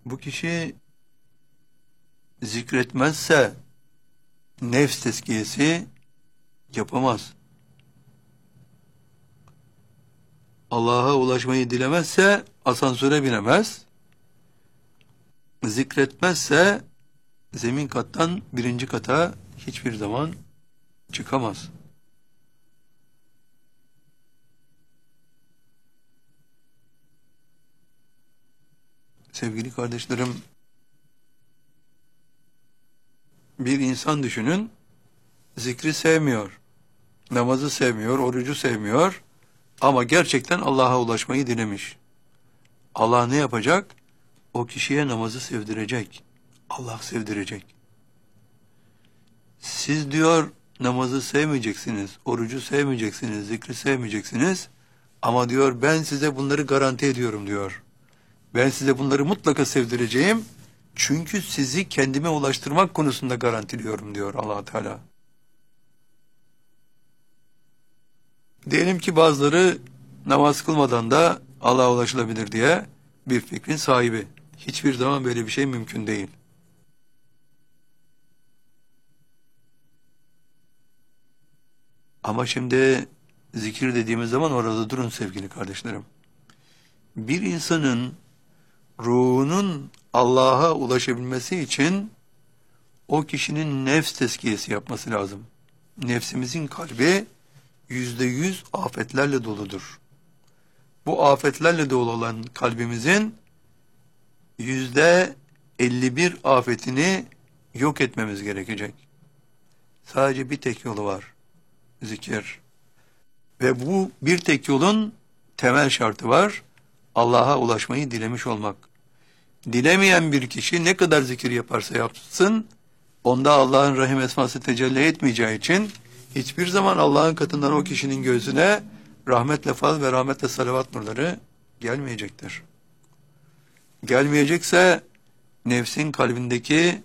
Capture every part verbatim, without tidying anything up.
Bu kişi zikretmezse nefs tezkiyesi yapamaz. Allah'a ulaşmayı dilemezse asansöre binemez. Zikretmezse zemin kattan birinci kata hiçbir zaman çıkamaz. Sevgili kardeşlerim, bir insan düşünün, zikri sevmiyor, namazı sevmiyor, orucu sevmiyor ama gerçekten Allah'a ulaşmayı dilemiş. Allah ne yapacak? O kişiye namazı sevdirecek. Allah sevdirecek. Siz diyor namazı sevmeyeceksiniz, orucu sevmeyeceksiniz, zikri sevmeyeceksiniz ama diyor ben size bunları garanti ediyorum diyor. Ben size bunları mutlaka sevdireceğim. Çünkü sizi kendime ulaştırmak konusunda garantiliyorum diyor Allah Teala. Diyelim ki bazıları namaz kılmadan da Allah'a ulaşılabilir diye bir fikrin sahibi. Hiçbir zaman böyle bir şey mümkün değil. Ama şimdi zikir dediğimiz zaman orada durun sevgili kardeşlerim. Bir insanın ruhunun Allah'a ulaşabilmesi için o kişinin nefs tezkiyesi yapması lazım. Nefsimizin kalbi yüzde yüz afetlerle doludur. Bu afetlerle dolu olan kalbimizin yüzde elli bir afetini yok etmemiz gerekecek. Sadece bir tek yolu var. Zikir. Ve bu bir tek yolun temel şartı var. Allah'a ulaşmayı dilemiş olmak. Dilemeyen bir kişi ne kadar zikir yaparsa yapsın, onda Allah'ın rahim esması tecelli etmeyeceği için hiçbir zaman Allah'ın katından o kişinin gözüne rahmetle faz ve rahmetle salavat nurları gelmeyecektir. Gelmeyecekse nefsin kalbindeki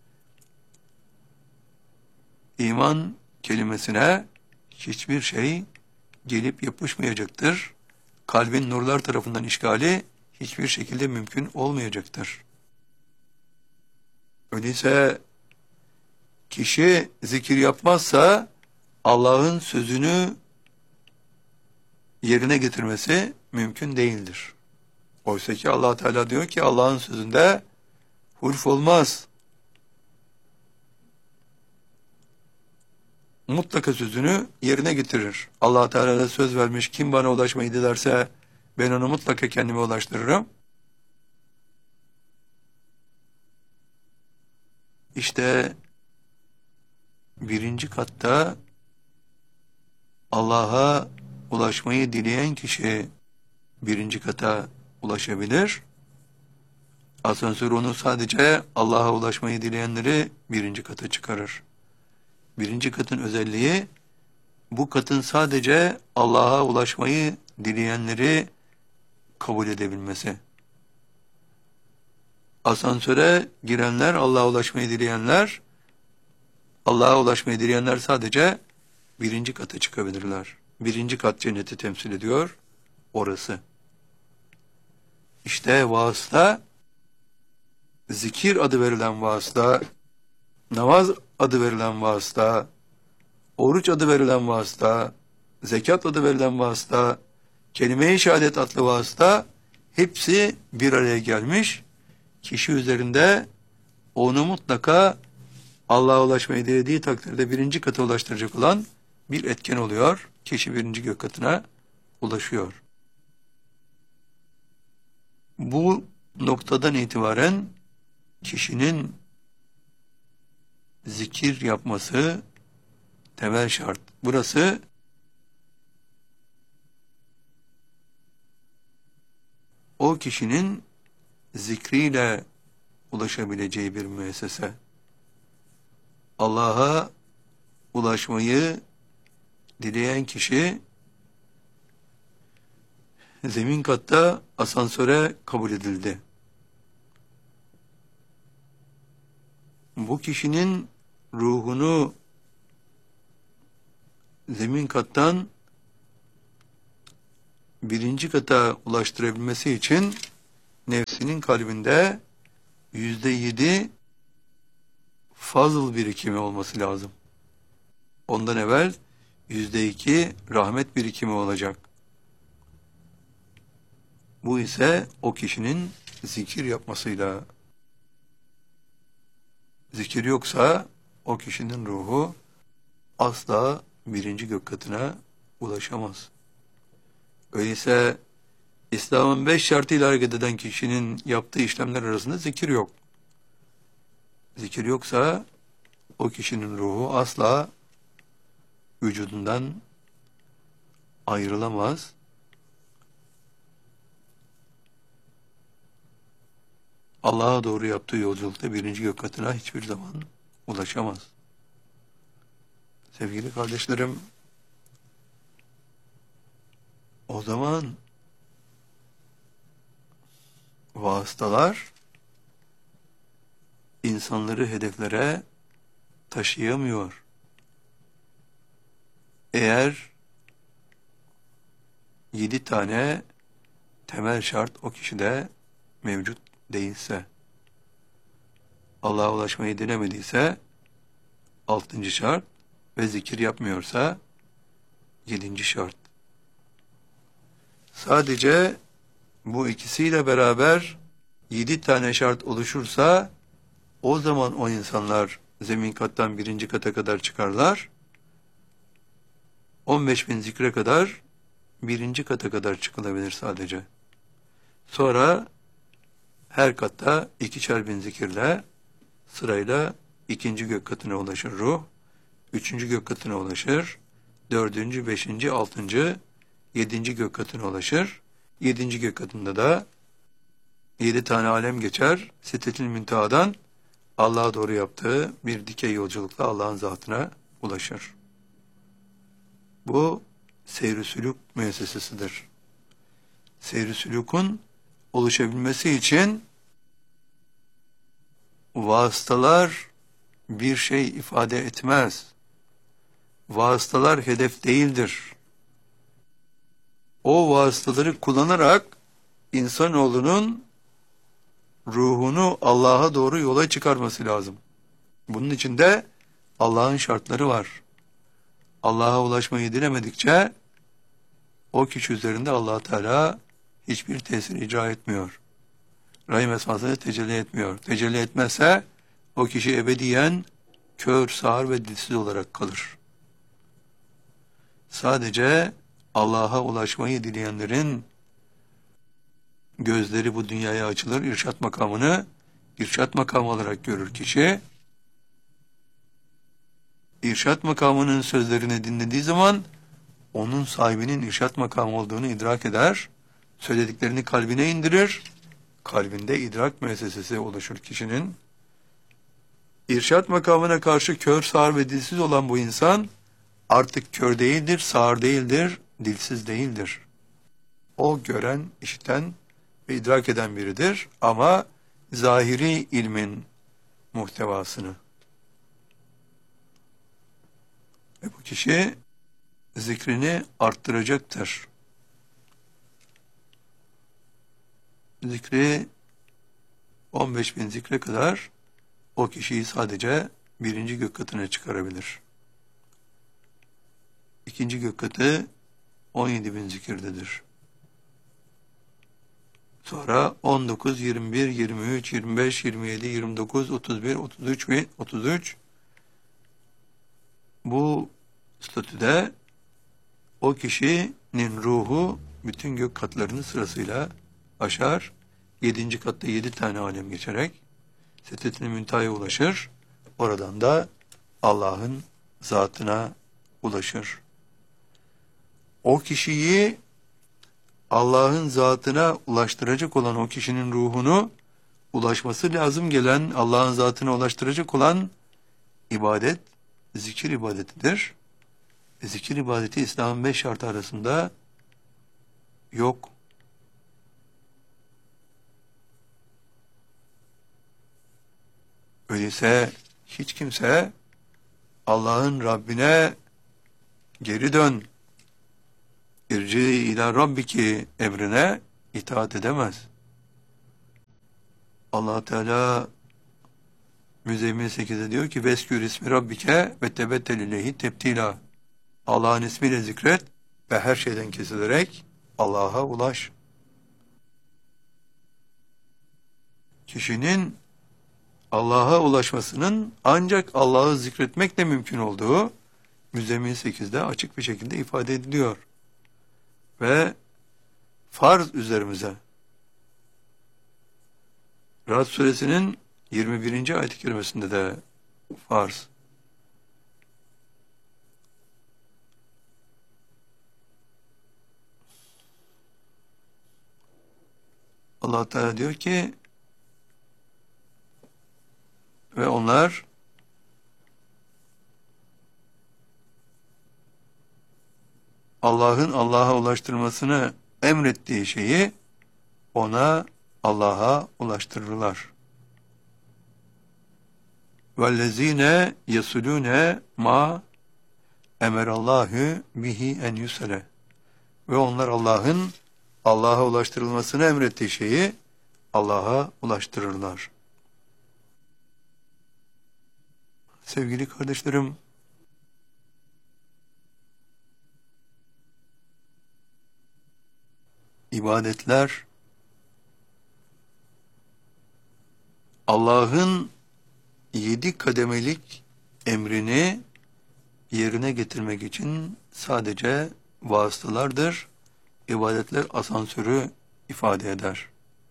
iman kelimesine hiçbir şey gelip yapışmayacaktır. Kalbin nurlar tarafından işgali hiçbir şekilde mümkün olmayacaktır. Öyleyse kişi zikir yapmazsa Allah'ın sözünü yerine getirmesi mümkün değildir. Oysa ki Allah Teala diyor ki Allah'ın sözünde hulf olmaz. Mutlaka sözünü yerine getirir. Allah Teala da söz vermiş, kim bana ulaşmayı dilerse ben onu mutlaka kendime ulaştırırım. İşte birinci katta Allah'a ulaşmayı dileyen kişi birinci kata ulaşabilir. Asansör onu sadece Allah'a ulaşmayı dileyenleri birinci kata çıkarır. Birinci katın özelliği, bu katın sadece Allah'a ulaşmayı dileyenleri kabul edebilmesi. Asansöre girenler, Allah'a ulaşmayı dileyenler, Allah'a ulaşmayı dileyenler sadece birinci kata çıkabilirler. Birinci kat cenneti temsil ediyor, orası. İşte vasıta, zikir adı verilen vasıta, namaz adı verilen vasıta, oruç adı verilen vasıta, zekat adı verilen vasıta, kelime-i şehadet adlı vasıta, hepsi bir araya gelmiş. Kişi üzerinde onu mutlaka Allah'a ulaşmayı dilediği takdirde birinci kata ulaştıracak olan bir etken oluyor. Kişi birinci gök katına ulaşıyor. Bu noktadan itibaren kişinin zikir yapması temel şart. Burası o kişinin zikriyle ulaşabileceği bir müessese. Allah'a ulaşmayı dileyen kişi zemin katta asansöre kabul edildi. Bu kişinin ruhunu zemin kattan birinci kata ulaştırabilmesi için nefsinin kalbinde yüzde yedi fazıl birikimi olması lazım. Ondan evvel yüzde iki rahmet birikimi olacak. Bu ise o kişinin zikir yapmasıyla. Zikir yoksa o kişinin ruhu asla birinci gök katına ulaşamaz. Öyleyse İslam'ın beş şartıyla hareket eden kişinin yaptığı işlemler arasında zikir yok. Zikir yoksa o kişinin ruhu asla vücudundan ayrılamaz. Allah'a doğru yaptığı yolculukta birinci gök katına hiçbir zaman ulaşamaz. Sevgili kardeşlerim, o zaman vasıtalar insanları hedeflere taşıyamıyor. Eğer yedi tane temel şart o kişide mevcut değilse, Allah'a ulaşmayı denemediyse altıncı şart ve zikir yapmıyorsa yedinci şart. Sadece bu ikisiyle beraber yedi tane şart oluşursa o zaman o insanlar zemin kattan birinci kata kadar çıkarlar. on beş bin zikre kadar birinci kata kadar çıkılabilir sadece. Sonra her katta ikişer bin zikirle sırayla ikinci gök katına ulaşır ruh, üçüncü gök katına ulaşır, dördüncü, beşinci, altıncı, yedinci gök katına ulaşır. Yedinci gök katında da yedi tane alem geçer. Sidretil Münteha'dan Allah'a doğru yaptığı bir dikey yolculukla Allah'ın zatına ulaşır. Bu seyr-i sülûk müessesesidir. Seyr-i sülûkun oluşabilmesi için vasıtalar bir şey ifade etmez. Vasıtalar hedef değildir. O vasıtaları kullanarak insanoğlunun ruhunu Allah'a doğru yola çıkarması lazım. Bunun için de Allah'ın şartları var. Allah'a ulaşmayı dilemedikçe o kişi üzerinde Allah Teala hiçbir tesir icra etmiyor. Rahim esmasını tecelli etmiyor. Tecelli etmezse o kişi ebediyen kör, sağır ve dilsiz olarak kalır. Sadece Allah'a ulaşmayı dileyenlerin gözleri bu dünyaya açılır, irşat makamını irşat makamı olarak görür kişi. İrşat makamının sözlerini dinlediği zaman onun sahibinin irşat makamı olduğunu idrak eder. Söylediklerini kalbine indirir. Kalbinde idrak müessesesi oluşur kişinin. İrşat makamına karşı kör, sağır ve dilsiz olan bu insan artık kör değildir, sağır değildir, dilsiz değildir. O gören, işiten ve idrak eden biridir ama zahiri ilmin muhtevasını. Ve bu kişi zikrini arttıracaktır. Zikri on beş bin zikre kadar o kişiyi sadece birinci gök katına çıkarabilir. İkinci gök katı on yedi bin zikirdedir. Sonra on dokuz, yirmi bir, yirmi üç, yirmi beş, yirmi yedi, yirmi dokuz, otuz bir, otuz üç ve otuz üç bu statüde o kişinin ruhu bütün gök katlarını sırasıyla aşar. Yedinci katta yedi tane alem geçerek Sidretil Münteha'ya ulaşır. Oradan da Allah'ın zatına ulaşır. O kişiyi Allah'ın zatına ulaştıracak olan o kişinin ruhunu ulaşması lazım gelen Allah'ın zatına ulaştıracak olan ibadet zikir ibadetidir. E, zikir ibadeti İslam'ın beş şartı arasında yok. Öyleyse hiç kimse Allah'ın Rabbine geri dön, irci ila rabbiki emrine itaat edemez. Allah Teala Müzzemmil sekizde diyor ki veskür ismi rabbike ve tebettel ileyhi tebtila. Allah'ın ismiyle zikret ve her şeyden kesilerek Allah'a ulaş. Kişinin Allah'a ulaşmasının ancak Allah'ı zikretmekle mümkün olduğu Müzzemmil sekizde açık bir şekilde ifade ediliyor. Ve farz üzerimize. Ra'd suresinin yirmi birinci ayet-i kerimesinde de farz. Allah Teala diyor ki ve onlar Allah'ın Allah'a ulaştırmasını emrettiği şeyi ona Allah'a ulaştırırlar. وَالَّذ۪ينَ يَسُلُونَ مَا اَمَرَ bihi en yusale. Ve onlar Allah'ın Allah'a ulaştırılmasını emrettiği şeyi Allah'a ulaştırırlar. Sevgili kardeşlerim, ibadetler Allah'ın yedi kademelik emrini yerine getirmek için sadece vasıtalardır. İbadetler asansörü ifade eder.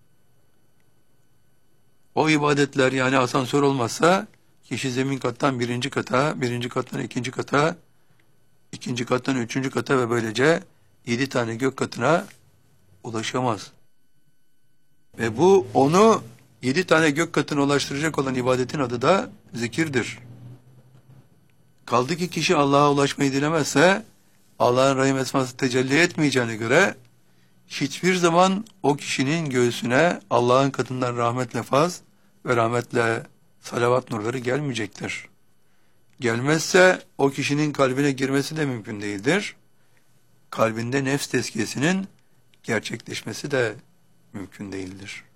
O ibadetler yani asansör olmazsa kişi zemin kattan birinci kata, birinci kattan ikinci kata, ikinci kattan üçüncü kata ve böylece yedi tane gök katına ulaşamaz. Ve bu onu yedi tane gök katına ulaştıracak olan ibadetin adı da zikirdir. Kaldı ki kişi Allah'a ulaşmayı dilemezse Allah'ın rahim esması tecelli etmeyeceğine göre hiçbir zaman o kişinin göğsüne Allah'ın katından rahmetle faz ve rahmetle salavat nurları gelmeyecektir. Gelmezse o kişinin kalbine girmesi de mümkün değildir. Kalbinde nefs tezkiyesinin gerçekleşmesi de mümkün değildir.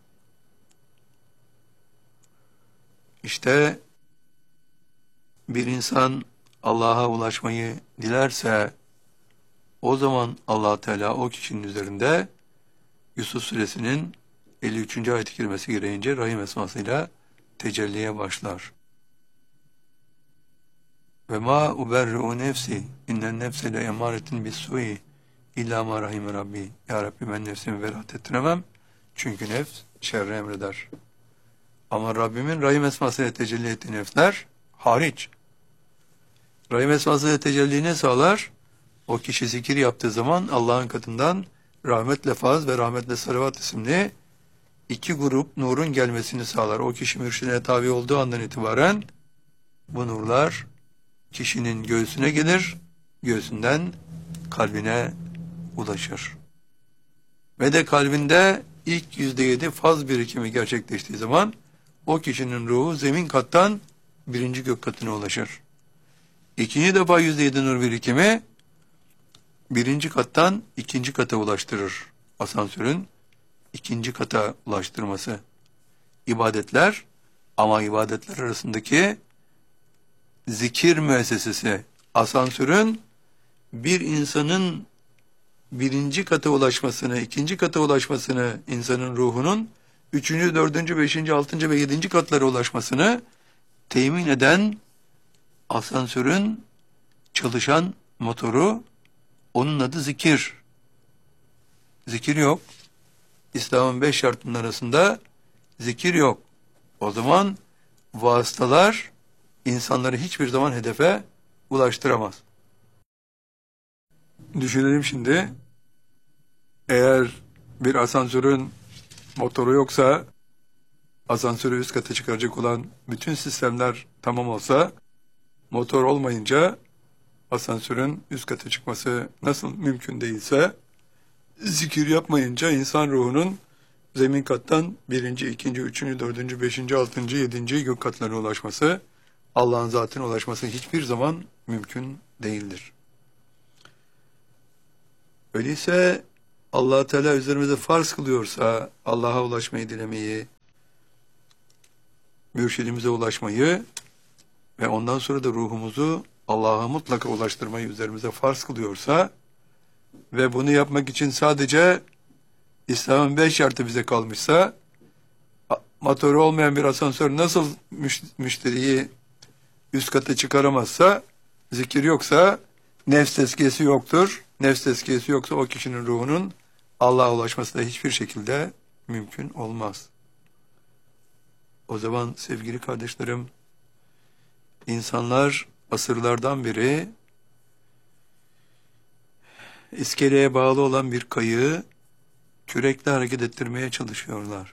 İşte bir insan Allah'a ulaşmayı dilerse o zaman Allah Teala o kişinin üzerinde Yusuf suresinin elli üçüncü ayet-i kerimesi gereğince rahim esmasıyla tecelliye başlar. Ve ma uberri'u nefsi innen nefse le emaretin bis-sui illa ma rahime rabbi. Ya Rabbi ben nefsimi beraat ettiremem. Çünkü nefs şerri emreder. Ama Rabbimin rahim esmasıyla tecelli ettiği nefsler hariç. Rahim esmasıyla tecelli ne sağlar? O kişi zikir yaptığı zaman Allah'ın katından rahmetle faz ve rahmetle salavat isimli iki grup nurun gelmesini sağlar. O kişi mürşidine tabi olduğu andan itibaren bu nurlar kişinin göğsüne gelir, göğsünden kalbine ulaşır. Ve de kalbinde ilk yüzde yedi faz birikimi gerçekleştiği zaman o kişinin ruhu zemin kattan birinci gök katına ulaşır. İkinci defa yüzde yedi nur birikimi birinci kattan ikinci kata ulaştırır. Asansörün ikinci kata ulaştırması. İbadetler ama ibadetler arasındaki zikir müessesesi asansörün bir insanın birinci kata ulaşmasını, ikinci kata ulaşmasını, insanın ruhunun üçüncü, dördüncü, beşinci, altıncı ve yedinci katlara ulaşmasını temin eden asansörün çalışan motoru, onun adı zikir. Zikir yok. İslam'ın beş şartının arasında zikir yok. O zaman vasıtalar insanları hiçbir zaman hedefe ulaştıramaz. Düşünelim şimdi. Eğer bir asansörün motoru yoksa, asansörü üst kata çıkaracak olan bütün sistemler tamam olsa, motor olmayınca asansörün üst kata çıkması nasıl mümkün değilse, zikir yapmayınca insan ruhunun zemin kattan birinci, ikinci, üçüncü, dördüncü, beşinci, altıncı, yedinci gök katlarına ulaşması, Allah'ın zatına ulaşması hiçbir zaman mümkün değildir. Öyleyse Allah Teala üzerimize farz kılıyorsa Allah'a ulaşmayı dilemeyi, mürşidimize ulaşmayı ve ondan sonra da ruhumuzu Allah'a mutlaka ulaştırmayı üzerimize farz kılıyorsa ve bunu yapmak için sadece İslam'ın beş şartı bize kalmışsa, motoru olmayan bir asansör nasıl müşteriyi üst kata çıkaramazsa, zikir yoksa nefs tezkiyesi yoktur. Nefs tezkiyesi yoksa o kişinin ruhunun Allah'a ulaşması da hiçbir şekilde mümkün olmaz. O zaman sevgili kardeşlerim, insanlar asırlardan beri iskeleye bağlı olan bir kayığı kürekle hareket ettirmeye çalışıyorlar.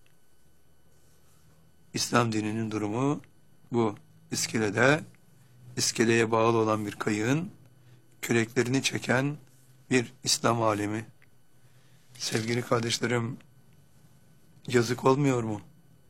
İslam dininin durumu bu. İskelede, iskeleye bağlı olan bir kayığın küreklerini çeken bir İslam alemi. Sevgili kardeşlerim, yazık olmuyor mu?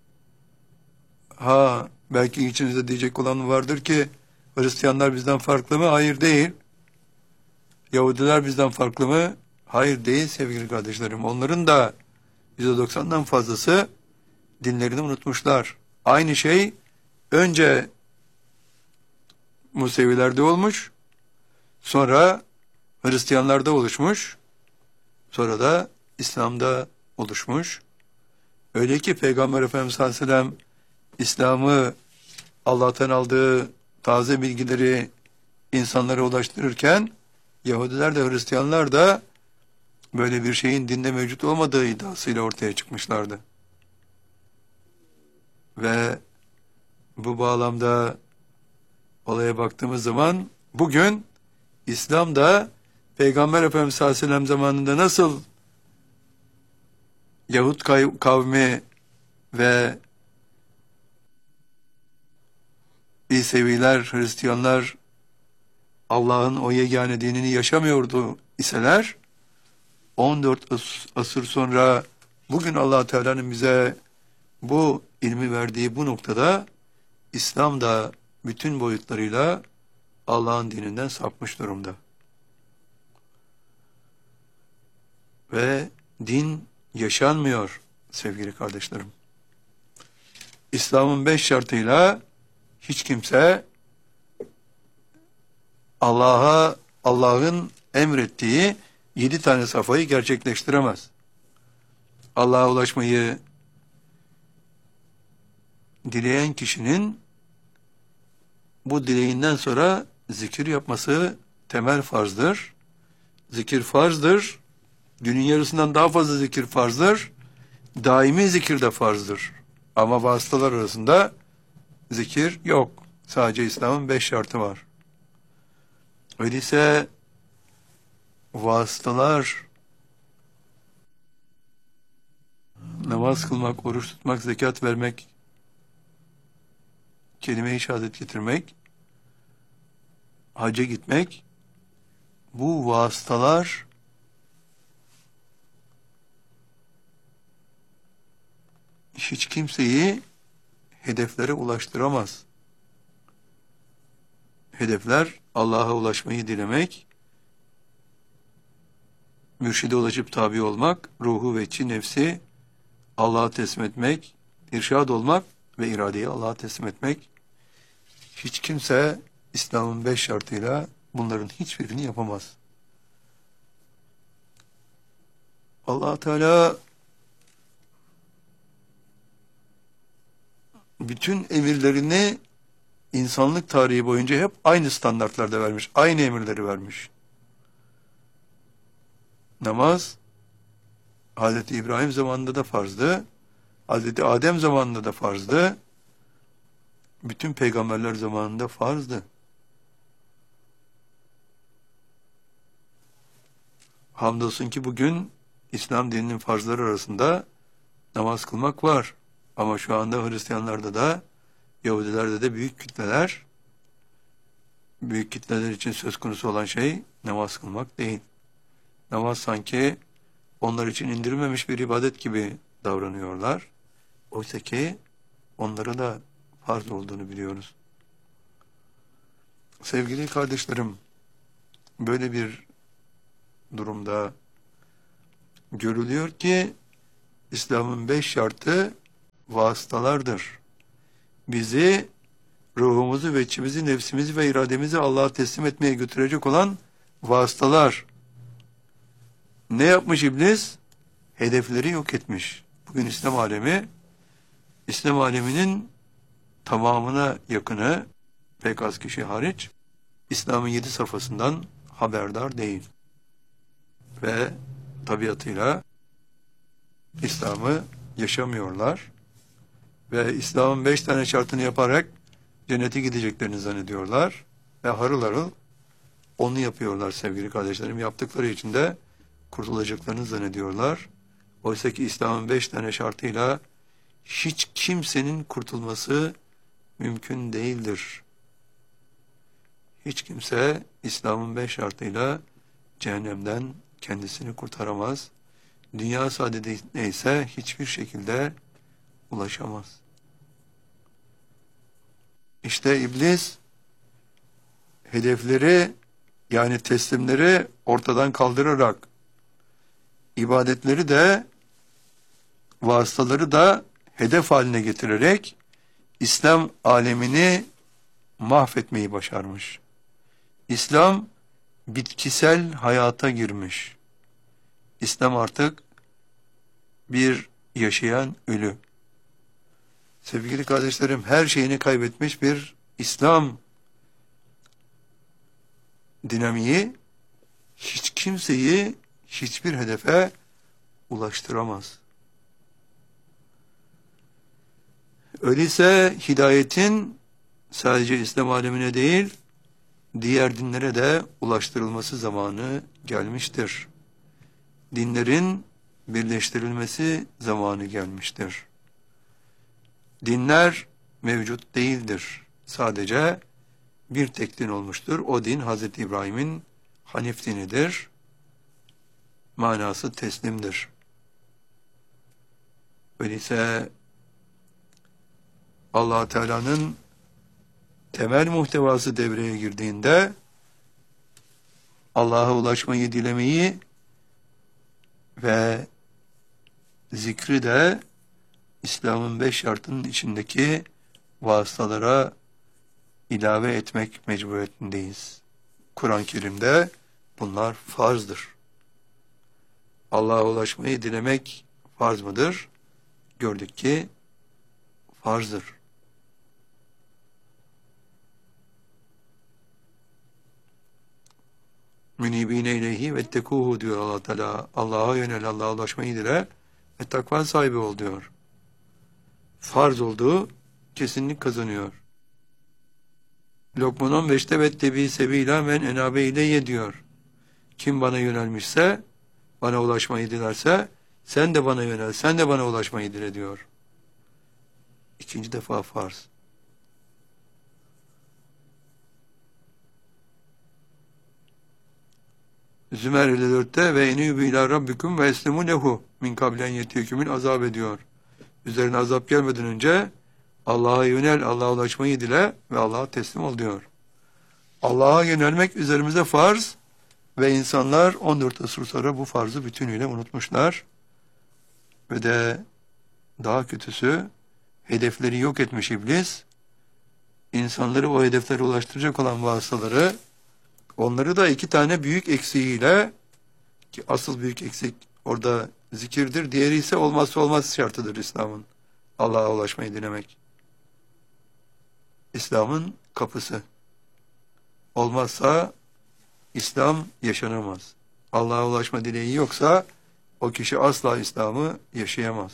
Ha, belki içinizde diyecek olan vardır ki, Hristiyanlar bizden farklı mı? Hayır, değil. Yahudiler bizden farklı mı? Hayır, değil sevgili kardeşlerim. Onların da yüzde doksandan fazlası dinlerini unutmuşlar. Aynı şey önce Musevilerde olmuş, sonra Hristiyanlarda oluşmuş, sonra da İslam'da oluşmuş. Öyle ki Peygamber Efendimiz sallallahu aleyhi ve sellem İslam'ı Allah'tan aldığı taze bilgileri insanlara ulaştırırken Yahudiler de Hristiyanlar da böyle bir şeyin dinde mevcut olmadığı iddiasıyla ortaya çıkmışlardı. Ve bu bağlamda olaya baktığımız zaman bugün İslam'da Peygamber Efendimiz sallallahu aleyhi ve sellem zamanında nasıl Yahut kavmi ve İseviler, Hristiyanlar Allah'ın o yegane dinini yaşamıyordu iseler, on dört asır sonra bugün Allah Teala'nın bize bu ilmi verdiği bu noktada İslam da bütün boyutlarıyla Allah'ın dininden sapmış durumda. Ve din yaşanmıyor sevgili kardeşlerim. İslam'ın beş şartıyla hiç kimse Allah'a, Allah'ın emrettiği yedi tane safayı gerçekleştiremez. Allah'a ulaşmayı dileyen kişinin bu dileğinden sonra zikir yapması temel farzdır. Zikir farzdır. Günün yarısından daha fazla zikir farzdır. Daimi zikir de farzdır. Ama vasıtalar arasında zikir yok. Sadece İslam'ın beş şartı var. Öyleyse vasıtalar, namaz kılmak, oruç tutmak, zekat vermek, kelime-i şehadet getirmek, hacca gitmek, bu vasıtalar hiç kimseyi hedeflere ulaştıramaz. Hedefler Allah'a ulaşmayı dilemek, mürşide ulaşıp tabi olmak, ruhu ve içi nefsi Allah'a teslim etmek, irşad olmak ve iradeyi Allah'a teslim etmek. Hiç kimse İslam'ın beş şartıyla bunların hiçbirini yapamaz. Allah Teala bütün emirlerini insanlık tarihi boyunca hep aynı standartlarda vermiş, aynı emirleri vermiş. Namaz Hazreti İbrahim zamanında da farzdı, Hazreti Adem zamanında da farzdı, bütün peygamberler zamanında farzdı. Hamdolsun ki bugün İslam dininin farzları arasında namaz kılmak var. Ama şu anda Hristiyanlarda da, Yahudilerde de büyük kitleler, büyük kitleler için söz konusu olan şey namaz kılmak değil. Namaz sanki onlar için indirilmemiş bir ibadet gibi davranıyorlar. Oysa ki onlara da farz olduğunu biliyoruz. Sevgili kardeşlerim, böyle bir durumda görülüyor ki İslam'ın beş şartı vasıtalardır. bizi, ruhumuzu ve içimizi, nefsimizi ve irademizi Allah'a teslim etmeye götürecek olan vasıtalar. Ne yapmış iblis? Hedefleri yok etmiş. Bugün İslam alemi, İslam aleminin tamamına yakını, pek az kişi hariç, İslam'ın yedi safhasından haberdar değil. Ve tabiatıyla İslam'ı yaşamıyorlar. Ve İslam'ın beş tane şartını yaparak cennete gideceklerini zannediyorlar. Ve harıl harıl onu yapıyorlar sevgili kardeşlerim. Yaptıkları için de kurtulacaklarını zannediyorlar. Oysa ki İslam'ın beş tane şartıyla hiç kimsenin kurtulması mümkün değildir. Hiç kimse İslam'ın beş şartıyla cehennemden kendisini kurtaramaz. Dünya saadetine ise hiçbir şekilde ulaşamaz. İşte iblis hedefleri, yani teslimleri ortadan kaldırarak, ibadetleri de vasıtaları da hedef haline getirerek İslam alemini mahvetmeyi başarmış. İslam bitkisel hayata girmiş. İslam artık bir yaşayan ölü. Sevgili kardeşlerim, her şeyini kaybetmiş bir İslam dinamiği hiç kimseyi hiçbir hedefe ulaştıramaz. Öyleyse hidayetin sadece İslam alemine değil, diğer dinlere de ulaştırılması zamanı gelmiştir. Dinlerin birleştirilmesi zamanı gelmiştir. Dinler mevcut değildir. Sadece bir tek din olmuştur. O din Hazreti İbrahim'in Hanif dinidir. Manası teslimdir. Öyleyse Allah Teala'nın temel muhtevası devreye girdiğinde Allah'a ulaşmayı dilemeyi ve zikri de İslam'ın beş şartının içindeki vasıtalara ilave etmek mecburiyetindeyiz. Kur'an-ı Kerim'de bunlar farzdır. Allah'a ulaşmayı dilemek farz mıdır? Gördük ki farzdır. Münibine ileyhi ve tekuhu diyor Allah Teala. Allah'a yönel, Allah'a ulaşmayı dile ve takva sahibi ol diyor. Farz olduğu kesinlik kazanıyor. Lokman on beşte ve tebi sebiyle men enabe ile ye diyor. Kim bana yönelmişse, bana ulaşmayı dilerse, sen de bana yönel, sen de bana ulaşmayı dile diyor. İkinci defa farz. Zümer elli dörtte ve enûbü ilâ rabbikum ve eslemû lehu min kablen yetiyekümün azab ediyor. Üzerine azap gelmeden önce Allah'a yönel, Allah'a ulaşmayı dile ve Allah'a teslim ol diyor. Allah'a yönelmek üzerimize farz ve insanlar on dört asır sonra bu farzı bütünüyle unutmuşlar. Ve de daha kötüsü hedefleri yok etmiş iblis. İnsanları o hedeflere ulaştıracak olan vasıtaları, onları da iki tane büyük eksiğiyle, ki asıl büyük eksik orada zikirdir, diğeri ise olmazsa olmaz şartıdır İslam'ın. Allah'a ulaşmayı dilemek. İslam'ın kapısı. Olmazsa İslam yaşanamaz. Allah'a ulaşma dileği yoksa o kişi asla İslam'ı yaşayamaz.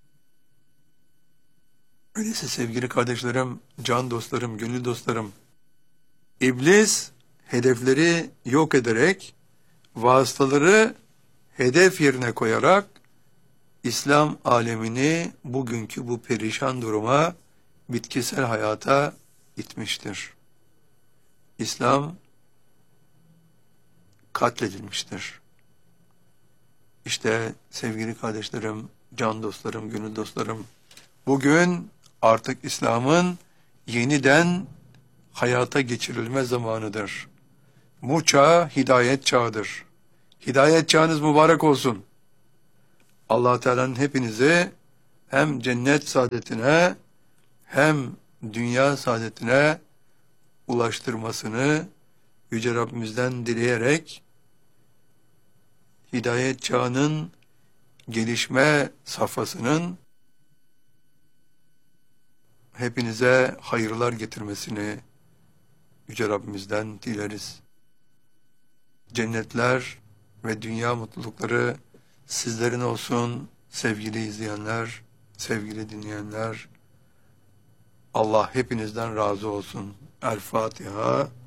Öyleyse sevgili kardeşlerim, can dostlarım, gönül dostlarım, İblis hedefleri yok ederek, vasıtaları hedef yerine koyarak İslam alemini bugünkü bu perişan duruma, bitkisel hayata itmiştir. İslam katledilmiştir. İşte sevgili kardeşlerim, can dostlarım, gönül dostlarım, bugün artık İslam'ın yeniden hayata geçirilme zamanıdır. Bu çağ hidayet çağıdır. Hidayet çağınız mübarek olsun. Allah Teala'nın hepinizi hem cennet saadetine hem dünya saadetine ulaştırmasını Yüce Rabbimizden dileyerek hidayet çağının gelişme safhasının hepinize hayırlar getirmesini Yüce Rabbimizden dileriz. Cennetler ve dünya mutlulukları sizlerin olsun sevgili izleyenler, sevgili dinleyenler. Allah hepinizden razı olsun. El Fatiha.